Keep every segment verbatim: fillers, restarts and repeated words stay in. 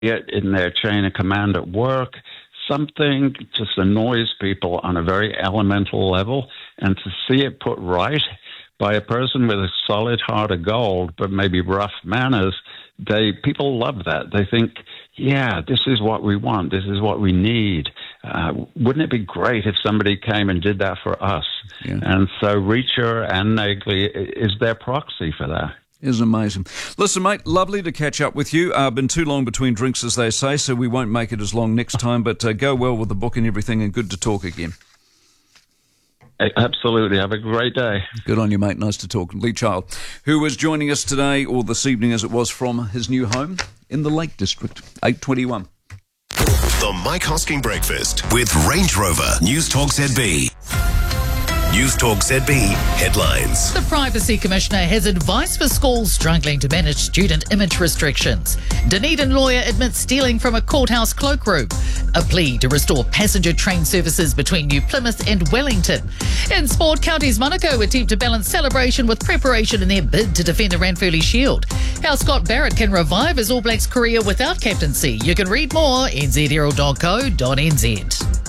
it in their chain of command at work. Something just annoys people on a very elemental level, and to see it put right by a person with a solid heart of gold, but maybe rough manners, they people love that. They think, yeah, this is what we want. This is what we need. Uh, wouldn't it be great if somebody came and did that for us? Yeah. And so Reacher and Nagley is their proxy for that. Is amazing. Listen, mate, lovely to catch up with you. Uh, been too long between drinks, as they say, so we won't make it as long next time, but uh, go well with the book and everything, and good to talk again. Absolutely. Have a great day. Good on you, mate. Nice to talk. Lee Child, who was joining us today, or this evening as it was, from his new home in the Lake District. eight twenty-one. The Mike Hosking Breakfast with Range Rover News Talk Z B. News Talk Z B headlines. The Privacy Commissioner has advice for schools struggling to manage student image restrictions. Dunedin lawyer admits stealing from a courthouse cloakroom. A plea to restore passenger train services between New Plymouth and Wellington. In sport, Counties Monaco attempt to balance celebration with preparation in their bid to defend the Ranfurly Shield. How Scott Barrett can revive his All Blacks career without captaincy. You can read more at n z herald dot co dot n z.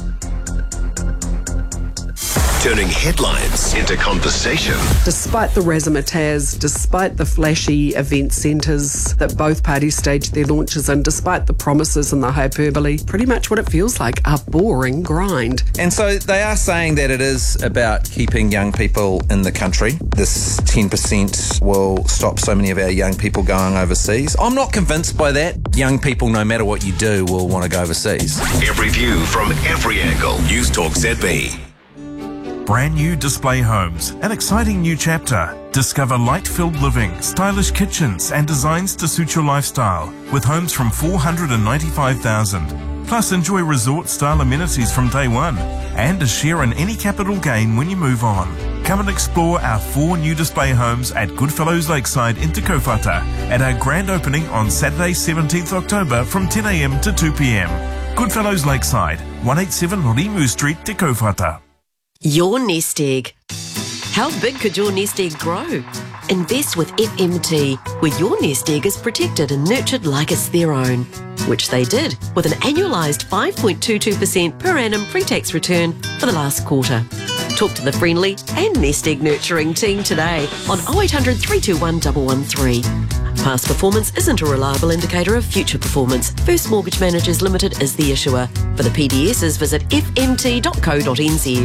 Turning headlines into conversation. Despite the razzmatazz, despite the flashy event centres that both parties staged their launches in, despite the promises and the hyperbole, pretty much what it feels like, a boring grind. And so they are saying that it is about keeping young people in the country. This ten percent will stop so many of our young people going overseas. I'm not convinced by that. Young people, no matter what you do, will want to go overseas. Every view from every angle. News Talk Z B. Brand new display homes, an exciting new chapter. Discover light-filled living, stylish kitchens and designs to suit your lifestyle with homes from four hundred ninety-five thousand dollars. Plus enjoy resort-style amenities from day one and a share in any capital gain when you move on. Come and explore our four new display homes at Goodfellows Lakeside in Te Kaupata at our grand opening on Saturday seventeenth October from ten a m to two p m. Goodfellows Lakeside, one eighty-seven Rimu Street, Te Kaupata. Your nest egg. How big could your nest egg grow? Invest with F M T, where your nest egg is protected and nurtured like it's their own, which they did with an annualised five point two two percent per annum pre-tax return for the last quarter. Talk to the friendly and nest egg nurturing team today on oh eight hundred, three two one, one one three. Past performance isn't a reliable indicator of future performance. First Mortgage Managers Limited is the issuer. For the P D Ss, visit f m t dot co dot n z.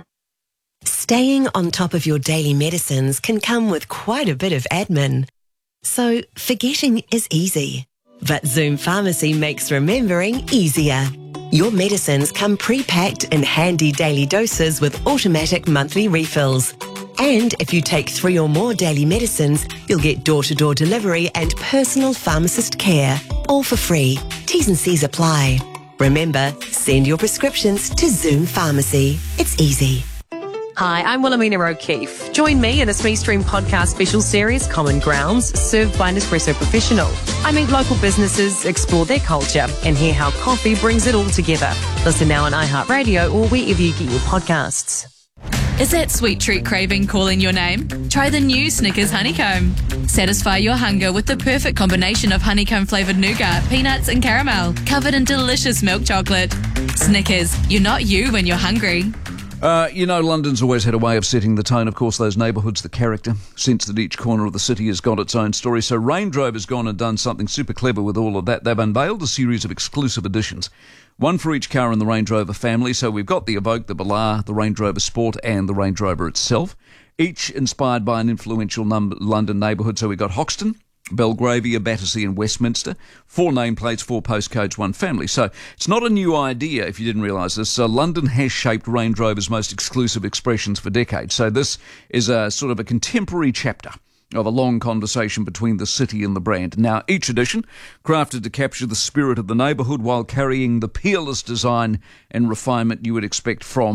Staying on top of your daily medicines can come with quite a bit of admin. So forgetting is easy. But Zoom Pharmacy makes remembering easier. Your medicines come pre-packed in handy daily doses with automatic monthly refills. And if you take three or more daily medicines, you'll get door-to-door delivery and personal pharmacist care, all for free. T's and C's apply. Remember, send your prescriptions to Zoom Pharmacy. It's easy. Hi, I'm Wilhelmina O'Keefe. Join me in a Smee Stream podcast special series, Common Grounds, served by Nespresso Professional. I meet local businesses, explore their culture, and hear how coffee brings it all together. Listen now on iHeartRadio or wherever you get your podcasts. Is that sweet treat craving calling your name? Try the new Snickers Honeycomb. Satisfy your hunger with the perfect combination of honeycomb-flavoured nougat, peanuts and caramel, covered in delicious milk chocolate. Snickers, you're not you when you're hungry. Uh, you know, London's always had a way of setting the tone, of course, those neighbourhoods, the character, sense that each corner of the city has got its own story. So Range Rover's gone and done something super clever with all of that. They've unveiled a series of exclusive editions, one for each car in the Range Rover family. So we've got the Evoque, the Velar, the Range Rover Sport and the Range Rover itself, each inspired by an influential num- London neighbourhood. So we've got Hoxton, Belgravia, Battersea and Westminster. Four nameplates, four postcodes, one family. So it's not a new idea, if you didn't realise this. So London has shaped Range Rover's most exclusive expressions for decades. So this is a sort of a contemporary chapter of a long conversation between the city and the brand. Now, each edition crafted to capture the spirit of the neighbourhood while carrying the peerless design and refinement you would expect from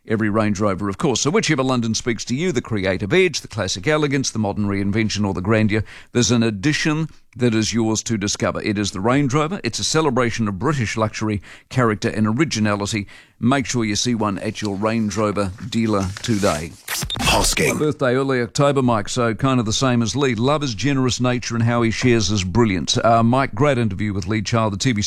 every Range Rover, of course. So whichever London speaks to you, the creative edge, the classic elegance, the modern reinvention or the grandeur, there's an addition that is yours to discover. It is the Range Rover. It's a celebration of British luxury, character and originality. Make sure you see one at your Range Rover dealer today. Hosking. My birthday early October, Mike, so kind of the same as Lee. Love his generous nature and how he shares his brilliance. Uh, Mike, great interview with Lee Child, the T V